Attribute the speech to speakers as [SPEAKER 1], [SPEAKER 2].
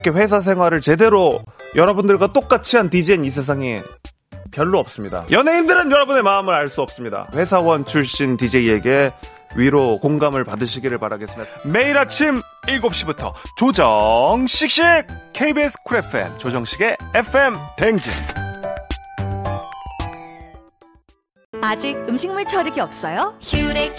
[SPEAKER 1] 회사 생활을 제대로 여러분들과 똑같이 한 DJ는 이 세상에 별로 없습니다. 연예인들은 여러분의 마음을 알 수 없습니다. 회사원 출신 DJ에게 위로 공감을 받으시기를 바라겠습니다.
[SPEAKER 2] 매일 아침 7시부터 조정식식 KBS 쿨 FM 조정식의 FM 대행진.
[SPEAKER 3] 아직 음식물 처리기 없어요?
[SPEAKER 4] 큐렉